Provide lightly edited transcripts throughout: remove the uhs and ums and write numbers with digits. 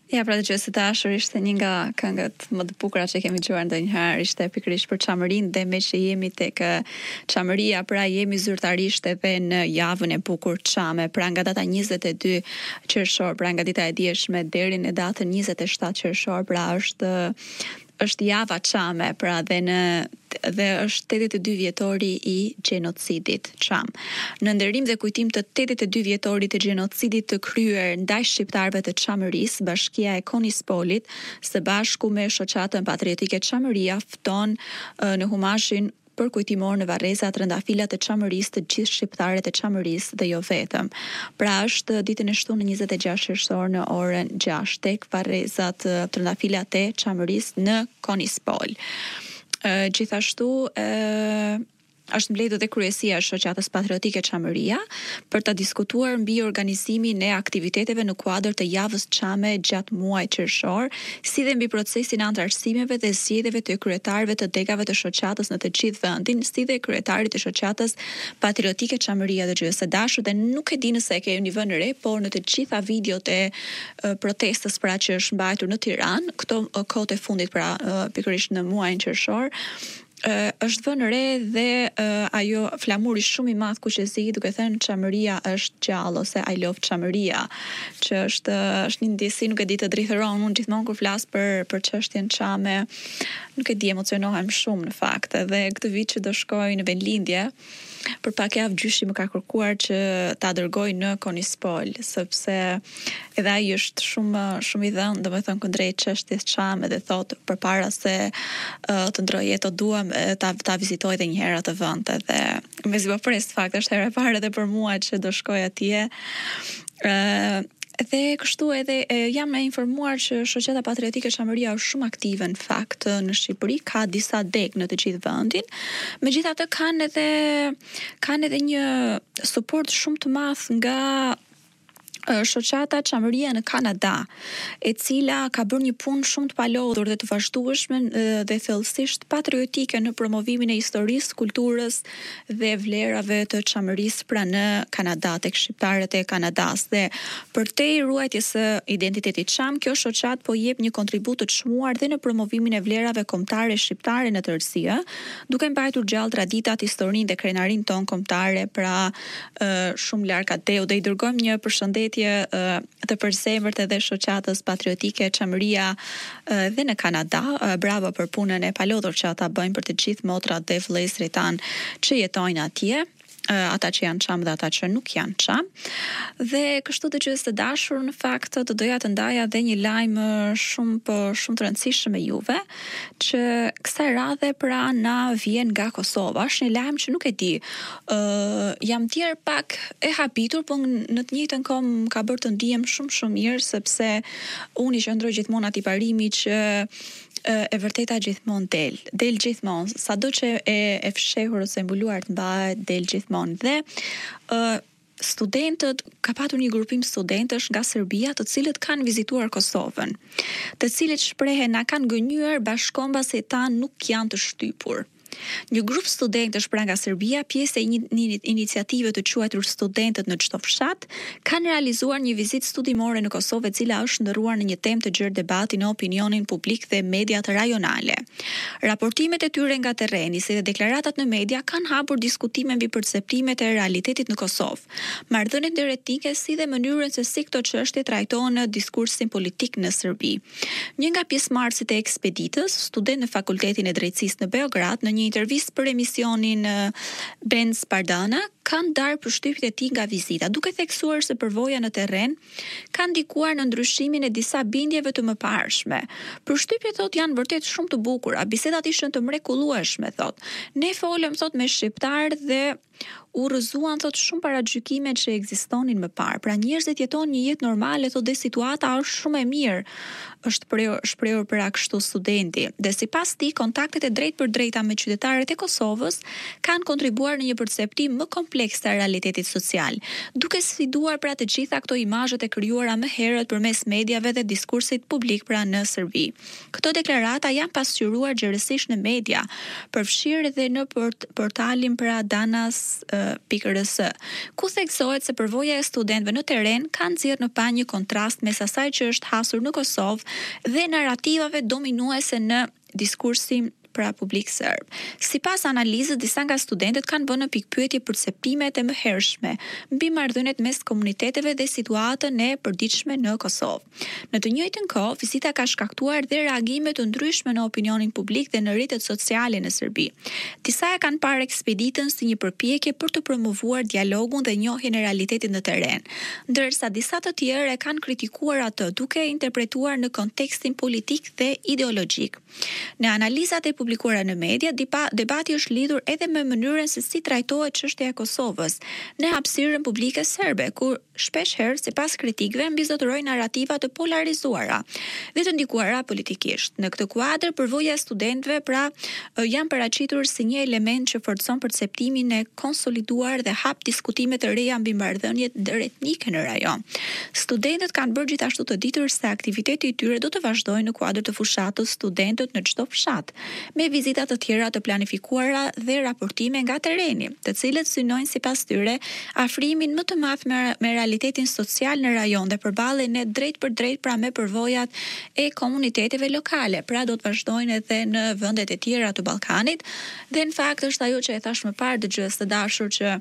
Ja, pra që së dashur ishte një nga këngët më të bukura që kemi dëgjuar ndonjëherë, ishte pikërisht për çamërinë dhe me që jemi tek çamëria, pra jemi zyrtarisht edhe në javën e bukur çame, pra nga data 22 qershor, pra nga dita e dieshme deri në datën 27 qershor, pra është java çame, pra dhe është 82 vjetori i gjenocidit çam. Në nderim dhe kujtim të 82 vjetorit të gjenocidit të kryer ndaj shqiptarëve të Çamërisë, Bashkia e Konispolit së bashku me shoqatën patriotike Çamëria fton në humazhin për kujtimor në Varreza trëndafilat e Çamërisë të gjithë shqiptarët e Çamërisë dhe jo vetëm. Pra është ditën e shtunë 26 qershor në orën 6 tek Varrezat trëndafilat e Çamërisë në Konispol. Gjithashtu është mbledhur dhe kryesia e shoqatës patriotike Çamëria për të diskutuar mbi organizimin e aktiviteteve në kuadër të javës çame gjatë muajit qershor, si dhe mbi procesin e antarësimeve dhe zgjedhjeve të kryetarëve të degave të shoqatës në të gjithë vendin, si dhe kryetarit të shoqatës patriotike Çamëria dhe gjysë dashur, dhe nuk e di nëse e keni vënë re, por në të gjitha videot e protestës pra që është mbajtur në Tiranë, këto kohët e fundit pra pikërisht në muajin qershor, është vënë re dhe ajo flamuri shumë i madh kuqezi duke thënë Çamëria është gjallë ose I love Çamëria, që është një ndjesi, nuk e di, të drithëron. Unë gjithmonë kur flas për çështjen çame, nuk e di, emocionohem shumë në fakt, dhe këtë vit që do shkoj në vendlindje, për pak javë gjyshi më ka kërkuar që ta dërgoj në Konispol, sepse edhe ai është shumë i dhënë, domethënë kundrejt çështjes çame, dhe thotë përpara se të ndroj jetë duam ta vizitoj edhe një herë atë vend, dhe mezi po pres fakt është hera e parë edhe për mua që do shkoj atje. Dhe kështu edhe jam e informuar që shoqata patriotike Çamëria është shumë aktive në fakt në Shqipëri, ka disa deg në të gjithë vendin. Megjithatë kanë edhe një suport shumë të madh nga shoqata Çamëria në Kanada, e cila ka bërë një punë shumë të palodhur dhe të vazhdueshme dhe thellësisht patriotike në promovimin e historisë, kulturës dhe vlerave të Çamërisë pra në Kanada, tek shqiptarët e Kanadas. Dhe për te ruajtjes së identitetit çam, kjo shoqat po jep një kontribut të çmuar dhe në promovimin e vlerave kombëtare shqiptare në tërësi, duke mbajtur gjallë traditat, historinë dhe krenarinë tonë kombëtare, pra shumë larg ateu. Dhe i dërgojmë një përshëndetje të përzemërt edhe shoqatës patriotike Çamëria dhe në Kanada. Bravo për punën e palodhur që ata bëjnë për të gjithë motrat dhe vëllezërit tan që jetojnë atje, ata që janë çam dhe ata që nuk janë çam. Dhe kështu të gjysë të dashur, në fakt të doja të ndaja dhe një lajm shumë të rëndësishëm me juve, që kësaj radhe pra na vjen nga Kosova. Është një lajm që nuk e di, jam tjerë pak e habitur, por në të njëjtën kohë më ka bërë të ndihem shumë mirë, sepse unë i qëndroj gjithmonë atij parimi që e vërteta gjithmonë del gjithmonë, sado që e fshehur ose mbuluar të mbahet, del gjithmonë. Dhe studentët, ka patur një grupim studentësh nga Serbia të cilët kanë vizituar Kosovën, të cilët shprehen na kanë gënjur bashkombas se ta nuk janë të shtypur. Një grup studentësh pra nga Serbia, pjesë e një iniciative të quajtur Studentët në çdo fshat, kanë realizuar një vizitë studimore në Kosovë, e cila është ndërruar në një temë të gjerë debati në opinionin publik dhe mediat rajonale. Raportimet e tyre nga terreni, si dhe deklaratat në media kanë hapur diskutime mbi perceptimet e realitetit në Kosovë, marrëdhëniet teoretike si dhe mënyrën se si këto çështje trajtohen në diskursin politik në Serbi. Një nga pjesëmarrësit e ekspeditës, student në Fakultetin e Drejtësisë në Beograd, në një intervistë për emisionin Benz Pardana, kanë darë përshtypjet e tij nga vizita, duke theksuar se përvoja në terren ka ndikuar në ndryshimin e disa bindjeve të mëparshme. Përshtypjet thotë janë vërtet shumë të bukura, bisedat ishin të mrekullueshme, thotë. Ne folëm, thotë, me shqiptar dhe u rrëzuan, thotë, shumë paragjykime që ekzistonin më parë. Pra njerëzit jetojnë një jetë normale, thotë, dhe situata është shumë e mirë, është shprehur për kështu studenti. Dhe sipas tij, kontaktet e drejtë për drejta me qytetarët e Kosovës kanë kontribuar në një perceptim më kompleks refleks të realitetit social, duke sfiduar pra të gjitha këto imazhet e krijuara më herët përmes mediave dhe diskursit publik pra në Serbi. Këto deklarata janë pasqyruar gjerësisht në media, përfshirë edhe në portalin pra danas.rs, ku theksohet se përvoja e studentëve në terren ka nxjerrë në pa një kontrast mes asaj që është hasur në Kosovë dhe narrativave dominuese në diskursin pra publik serb. Sipas analizës, disa nga studentët kanë vënë në pikpyetje perceptimet e mëhershme mbi marrëdhëniet mes komuniteteve dhe situatën e përditshme në Kosovë. Në të njëjtën kohë, vizita ka shkaktuar dhe reagime të ndryshme në opinionin publik dhe në rrjetet sociale në Serbi. Disa e kanë parë ekspeditën si një përpjekje për të promovuar dialogun dhe njohjen e realitetit në terren, ndërsa disa të tjerë e kanë kritikuar atë duke e interpretuar në kontekstin politik dhe ideologjik. Në analizat e publikuara në media, debati është lidhur edhe me mënyrën se si trajtohet çështja e Kosovës në hapësirën publike serbe, ku shpesh herë sipas kritikëve mbizotërojnë narrativa të polarizuara dhe të ndikuara politikisht. Në këtë kuadër, përvoja e studentëve pra janë paraqitur si një element që forcon perceptimin e konsoliduar dhe hap diskutime të reja mbi marrëdhëniet ndëretnike në rajon. Studentët kanë bërë gjithashtu të ditur se aktiviteti i tyre do të vazhdojë në kuadër të fushatës Studentët në çdo fshat, me vizita të tjera të planifikuara dhe raportime nga terreni, të cilët synojnë sipas tyre afrimin më të madh me realitetin social në rajon dhe përballen ne drejt për drejt pra me përvojat e komuniteteve lokale. Pra do të vazhdojnë edhe në vendet e tjera të Ballkanit dhe në fakt është ajo që e thash më parë dëgjues të dashur që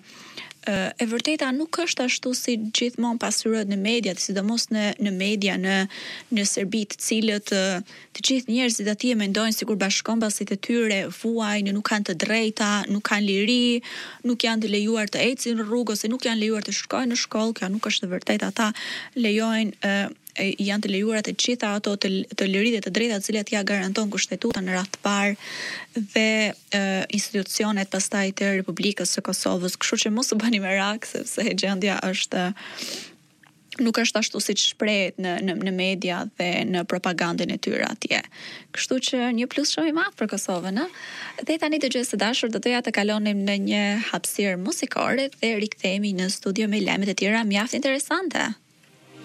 e vërteta nuk është ashtu si gjithmonë pasqyrohet në media, sidomos në media në Serbi, të cilët të gjithë njerëzit atje mendojnë sikur bashkëkombësit e tyre vuajnë, nuk kanë të drejta, nuk kanë liri, nuk janë të lejuar të ecin në rrugë ose nuk janë lejuar të shkojnë në shkollë. Kjo nuk është e vërtetë. Ata janë të lejuara të gjitha ato të liritë të drejta të cilat ja garanton kushtetuta në radhë të parë dhe institucionet pastaj të Republikës së Kosovës. Kështu që mos u bëni merak sepse gjendja nuk është ashtu siç shprehet në media dhe në propagandën e tyre atje. Kështu që një plus shumë i madh për Kosovën, ëh. Dhe tani dëgjues të dashur, do doja të kalonim në një hapësirë muzikore dhe rikthehemi në studio me lajmet e tjera mjaft interesante.